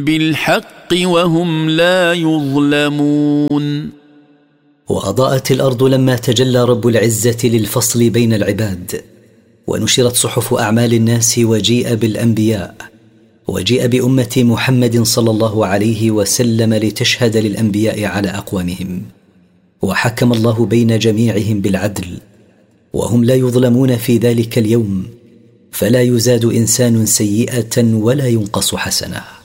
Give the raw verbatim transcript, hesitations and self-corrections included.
بالحق وهم لا يظلمون. وأضاءت الأرض لما تجلى رب العزة للفصل بين العباد، ونشرت صحف أعمال الناس، وجيء بالأنبياء، وجيء بأمة محمد صلى الله عليه وسلم لتشهد للأنبياء على أقوامهم، وحكم الله بين جميعهم بالعدل، وهم لا يظلمون في ذلك اليوم، فلا يزاد إنسان سيئة ولا ينقص حسنة.